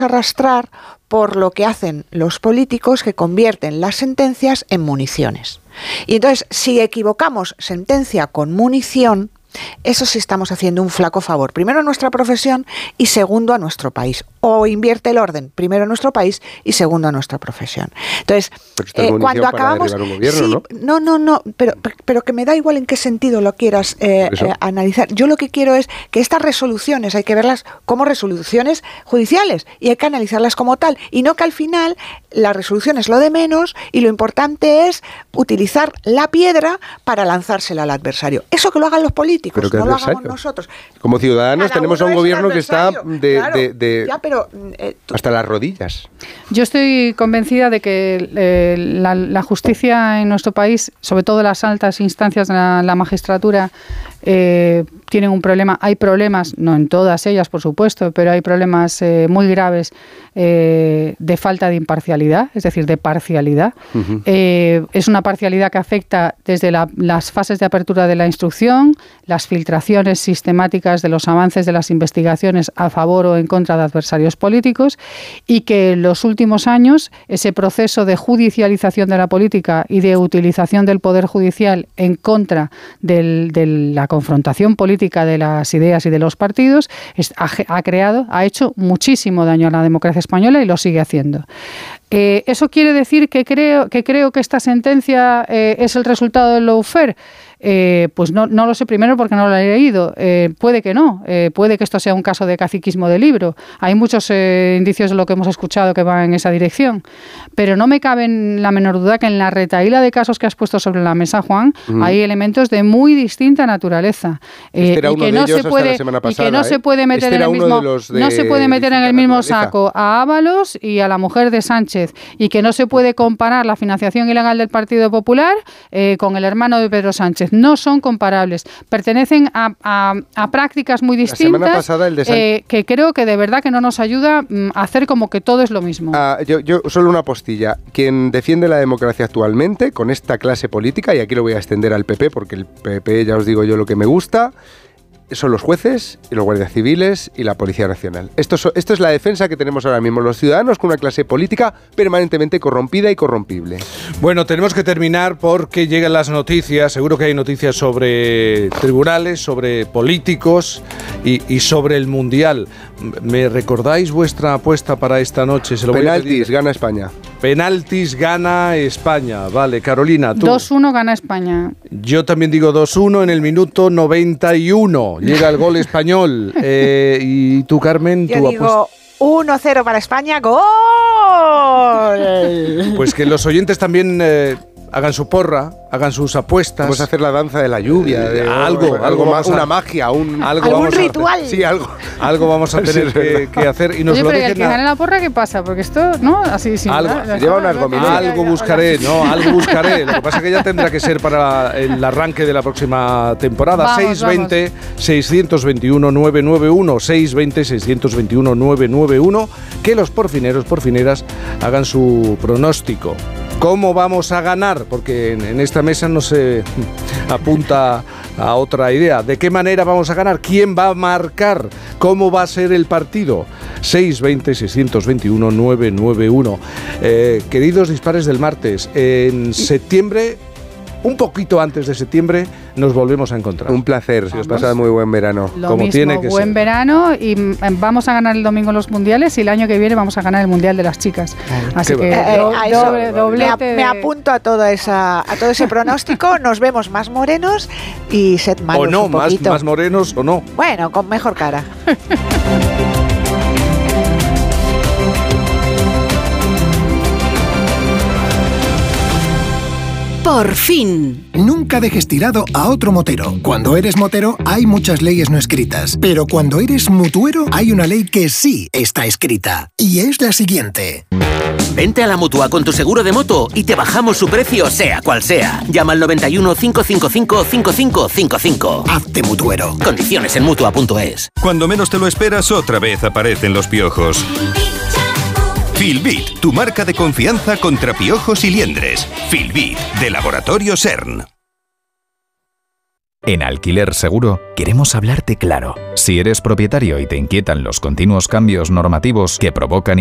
arrastrar por lo que hacen los políticos, que convierten las sentencias en municiones. Y entonces, si equivocamos sentencia con munición, eso sí estamos haciendo un flaco favor, primero a nuestra profesión y segundo a nuestro país. O invierte el orden, primero a nuestro país y segundo a nuestra profesión. Entonces, cuando acabamos... Un gobierno, sí, ¿no? Pero que me da igual en qué sentido lo quieras analizar. Yo lo que quiero es que estas resoluciones hay que verlas como resoluciones judiciales y hay que analizarlas como tal. Y no que al final la resolución es lo de menos y lo importante es utilizar la piedra para lanzársela al adversario. Eso que lo hagan los políticos, no lo hagamos nosotros. Como ciudadanos Cada tenemos a un gobierno que está pero, hasta las rodillas. Yo estoy convencida de que la justicia en nuestro país, sobre todo las altas instancias de la magistratura, tienen un problema. Hay problemas, no en todas ellas, por supuesto, pero hay problemas muy graves de falta de imparcialidad, es decir, de parcialidad. Uh-huh. Es una parcialidad que afecta desde las fases de apertura de la instrucción, las filtraciones sistemáticas de los avances de las investigaciones a favor o en contra de adversarios políticos, y que en los últimos años ese proceso de judicialización de la política y de utilización del Poder Judicial en contra de la confrontación política de las ideas y de los partidos ha hecho muchísimo daño a la democracia española y lo sigue haciendo. ¿Eso quiere decir que creo que esta sentencia es el resultado del lawfare? Pues no lo sé, primero porque no lo he leído. Puede que no, puede que esto sea un caso de caciquismo de libro. Hay muchos indicios de lo que hemos escuchado que van en esa dirección. Pero no me cabe la menor duda que en la retahíla de casos que has puesto sobre la mesa, Juan, hay elementos de muy distinta naturaleza. Y que no se puede meter en el mismo, no se puede meter en el mismo saco a Ábalos y a la mujer de Sánchez, y que no se puede comparar la financiación ilegal del Partido Popular con el hermano de Pedro Sánchez. No son comparables. Pertenecen a prácticas muy distintas que creo que de verdad que no nos ayuda a hacer como que todo es lo mismo. Yo solo una postilla. Quien defiende la democracia actualmente con esta clase política, y aquí lo voy a extender al PP, porque el PP, ya os digo yo lo que me gusta, son los jueces y los guardias civiles y la Policía Nacional. Esto es la defensa que tenemos ahora mismo los ciudadanos con una clase política permanentemente corrompida y corrompible. Bueno, tenemos que terminar porque llegan las noticias. Seguro que hay noticias sobre tribunales, sobre políticos y sobre el Mundial. ¿Me recordáis vuestra apuesta para esta noche? Penaltis, gana España. Penaltis, gana España. Vale, Carolina, tú. 2-1 gana España. Yo también digo 2-1 en el minuto 91. Llega el gol español. ¿Y tú, Carmen? Yo digo 1-0 para España. ¡Gol! Pues que los oyentes también hagan su porra, hagan sus apuestas. Vamos a hacer la danza de la lluvia. Algo más, una magia. ¿Algún ritual? Sí, algo vamos a tener que hacer. Y nos lo dejen. El que gane la porra, ¿qué pasa? Porque esto, ¿no? Así sin lleva unas gominolas. Algo buscaré. Lo que pasa es que ya tendrá que ser para el arranque de la próxima temporada. 620-621-991. 620-621-991. Que los porfineras hagan su pronóstico. ¿Cómo vamos a ganar? Porque en esta mesa no se apunta a otra idea. ¿De qué manera vamos a ganar? ¿Quién va a marcar? ¿Cómo va a ser el partido? 620-621-991. Queridos dispares del martes, en septiembre, un poquito antes de septiembre, nos volvemos a encontrar. Un placer, si os pasa muy buen verano. Como mismo, tiene que buen ser. Verano, y vamos a ganar el domingo los mundiales, y el año que viene vamos a ganar el mundial de las chicas. Así que doblete. Me apunto a todo ese pronóstico. Nos vemos más morenos y sed malos. O no, un poquito. más morenos o no. Bueno, con mejor cara. Por fin. Nunca dejes tirado a otro motero. Cuando eres motero hay muchas leyes no escritas, pero cuando eres mutuero hay una ley que sí está escrita, y es la siguiente. Vente a la Mutua con tu seguro de moto y te bajamos su precio sea cual sea. Llama al 91 555 5555. Hazte mutuero. Condiciones en Mutua.es. Cuando menos te lo esperas, otra vez aparecen los piojos. Filbit, tu marca de confianza contra piojos y liendres. Filbit, de Laboratorio CERN. En Alquiler Seguro queremos hablarte claro. Si eres propietario y te inquietan los continuos cambios normativos que provocan